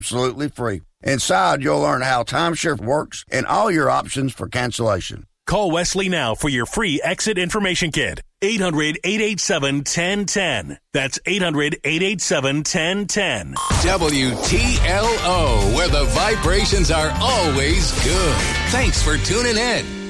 absolutely free. Inside, you'll learn how timeshare works and all your options for cancellation. Call Wesley now for your free exit information kit. 800-887-1010. That's 800-887-1010. WTLO, where the vibrations are always good. Thanks for tuning in.